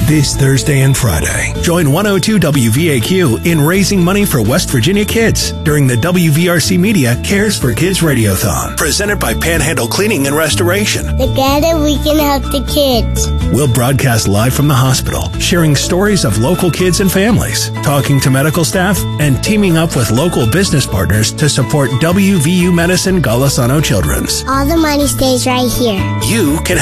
This Thursday and Friday, join 102 WVAQ in raising money for West Virginia kids during the WVRC Media Cares for Kids Radiothon, presented by Panhandle Cleaning and Restoration. Together we can help the kids. We'll broadcast live from the hospital, sharing stories of local kids and families, talking to medical staff, and teaming up with local business partners to support WVU Medicine Golisano Children's. All the money stays right here. You can